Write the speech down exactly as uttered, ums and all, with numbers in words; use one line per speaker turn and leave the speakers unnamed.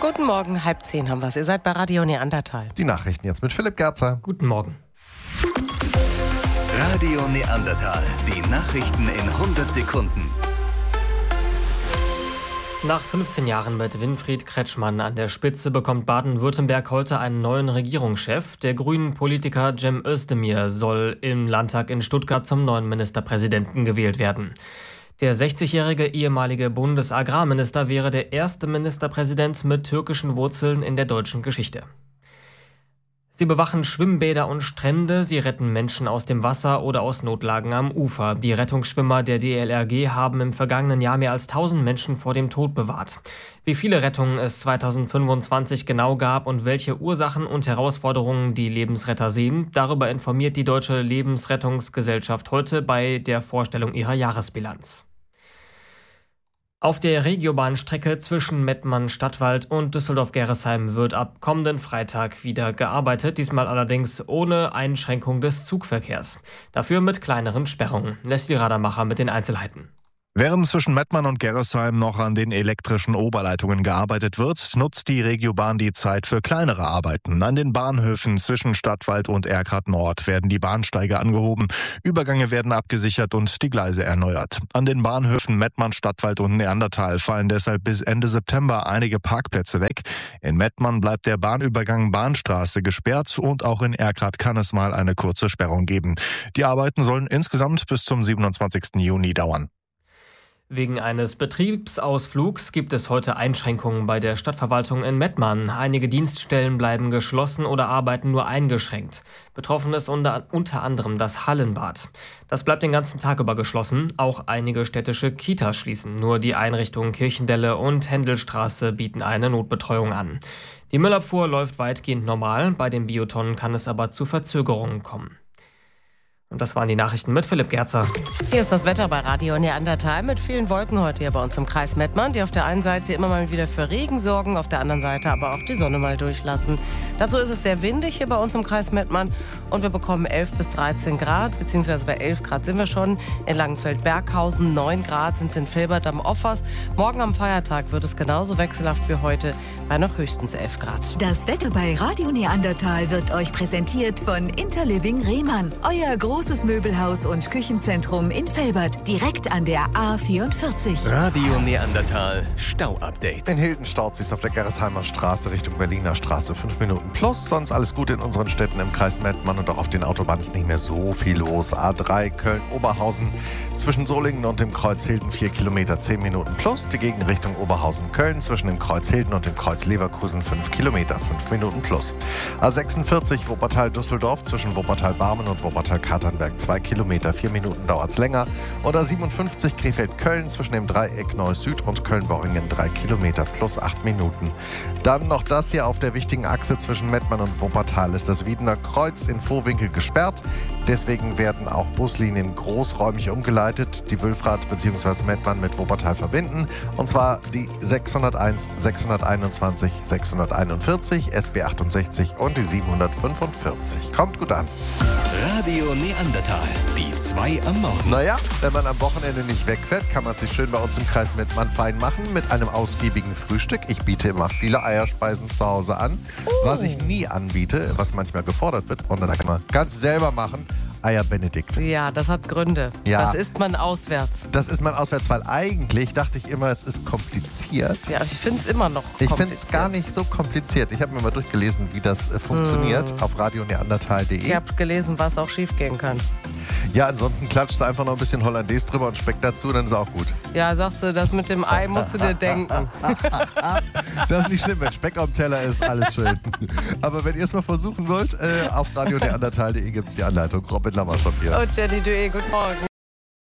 Guten Morgen, halb zehn haben wir es. Ihr seid bei Radio Neandertal.
Die Nachrichten jetzt mit Philipp Gerzer.
Guten Morgen.
Radio Neandertal. Die Nachrichten in hundert Sekunden.
Nach fünfzehn Jahren mit Winfried Kretschmann an der Spitze bekommt Baden-Württemberg heute einen neuen Regierungschef. Der grünen Politiker Cem Özdemir soll im Landtag in Stuttgart zum neuen Ministerpräsidenten gewählt werden. Der sechzigjährige ehemalige Bundesagrarminister wäre der erste Ministerpräsident mit türkischen Wurzeln in der deutschen Geschichte. Sie bewachen Schwimmbäder und Strände, sie retten Menschen aus dem Wasser oder aus Notlagen am Ufer. Die Rettungsschwimmer der D L R G haben im vergangenen Jahr mehr als tausend Menschen vor dem Tod bewahrt. Wie viele Rettungen es zweitausendfünfundzwanzig genau gab und welche Ursachen und Herausforderungen die Lebensretter sehen, darüber informiert die Deutsche Lebensrettungsgesellschaft heute bei der Vorstellung ihrer Jahresbilanz. Auf der Regiobahnstrecke zwischen Mettmann-Stadtwald und Düsseldorf-Gerresheim wird ab kommenden Freitag wieder gearbeitet, diesmal allerdings ohne Einschränkung des Zugverkehrs. Dafür mit kleineren Sperrungen. Leslie Radermacher mit den Einzelheiten.
Während zwischen Mettmann und Gerresheim noch an den elektrischen Oberleitungen gearbeitet wird, nutzt die Regiobahn die Zeit für kleinere Arbeiten. An den Bahnhöfen zwischen Stadtwald und Erkrath Nord werden die Bahnsteige angehoben, Übergänge werden abgesichert und die Gleise erneuert. An den Bahnhöfen Mettmann, Stadtwald und Neandertal fallen deshalb bis Ende September einige Parkplätze weg. In Mettmann bleibt der Bahnübergang Bahnstraße gesperrt und auch in Erkrath kann es mal eine kurze Sperrung geben. Die Arbeiten sollen insgesamt bis zum siebenundzwanzigsten Juni dauern.
Wegen eines Betriebsausflugs gibt es heute Einschränkungen bei der Stadtverwaltung in Mettmann. Einige Dienststellen bleiben geschlossen oder arbeiten nur eingeschränkt. Betroffen ist unter, unter anderem das Hallenbad. Das bleibt den ganzen Tag über geschlossen. Auch einige städtische Kitas schließen. Nur die Einrichtungen Kirchendelle und Händelstraße bieten eine Notbetreuung an. Die Müllabfuhr läuft weitgehend normal. Bei den Biotonnen kann es aber zu Verzögerungen kommen. Und das waren die Nachrichten mit Philipp Gerzer.
Hier ist das Wetter bei Radio Neandertal mit vielen Wolken heute hier bei uns im Kreis Mettmann, die auf der einen Seite immer mal wieder für Regen sorgen, auf der anderen Seite aber auch die Sonne mal durchlassen. Dazu ist es sehr windig hier bei uns im Kreis Mettmann und wir bekommen elf bis dreizehn Grad, beziehungsweise bei elf Grad sind wir schon in Langenfeld-Berghausen, neun Grad sind es in Vilbert am Offers. Morgen am Feiertag wird es genauso wechselhaft wie heute bei noch höchstens elf Grad.
Das Wetter bei Radio Neandertal wird euch präsentiert von Interliving Rehmann, euer großes Möbelhaus und Küchenzentrum in Vilbert, direkt an der A vierundvierzig.
Radio Neandertal Stau-Update.
In Hilden staut sich's auf der Gerresheimer Straße Richtung Berliner Straße fünf Minuten plus. Sonst alles gut in unseren Städten im Kreis Mettmann und auch auf den Autobahnen ist nicht mehr so viel los. A drei Köln-Oberhausen zwischen Solingen und dem Kreuz Hilden vier Kilometer, zehn Minuten plus. Die Gegenrichtung Oberhausen-Köln zwischen dem Kreuz Hilden und dem Kreuz Leverkusen fünf Kilometer, fünf Minuten plus. A sechsundvierzig Wuppertal-Düsseldorf zwischen Wuppertal-Barmen und Wuppertal-Katernberg zwei Kilometer, vier Minuten dauert's länger. Oder siebenundfünfzig Krefeld-Köln zwischen dem Dreieck Neuss Süd und Köln-Worringen drei Kilometer plus acht Minuten. Dann noch das hier auf der wichtigen Achse zwischen Mettmann und Wuppertal ist das Wiedener Kreuz in Vohwinkel gesperrt. Deswegen werden auch Buslinien großräumig umgeleitet, die Wülfrath bzw. Mettmann mit Wuppertal verbinden. Und zwar die sechshunderteins, sechshunderteinundzwanzig, sechshunderteinundvierzig, S B achtundsechzig und die siebenhundertfünfundvierzig. Kommt gut an.
Radio Neandertal, die zwei am Morgen.
Naja, wenn man am Wochenende nicht wegfährt, kann man sich schön bei uns im Kreis Mettmann fein machen mit einem ausgiebigen Frühstück. Ich biete immer viele Eierspeisen zu Hause an. Oh. Was ich nie anbiete, was manchmal gefordert wird, und dann kann man ganz selber machen, Eier Benedikt.
Ja, das hat Gründe.
Ja.
Das isst man auswärts.
Das isst man auswärts, weil eigentlich dachte ich immer, es ist kompliziert.
Ja, ich finde es immer noch kompliziert.
Ich finde es gar nicht so kompliziert. Ich habe mir mal durchgelesen, wie das äh, funktioniert hm. auf radio neandertal punkt de.
Ich habe gelesen, was auch schief gehen kann.
Ja, ansonsten klatscht du einfach noch ein bisschen Hollandaise drüber und Speck dazu, dann ist auch gut.
Ja, sagst du, das mit dem Ei musst du dir denken.
Das ist nicht schlimm, wenn Speck am Teller ist, alles schön. Aber wenn ihr es mal versuchen wollt, äh, auf radio neandertal punkt de gibt es die Anleitung. Robin Lammer von hier.
Und Jenny Dué, guten Morgen.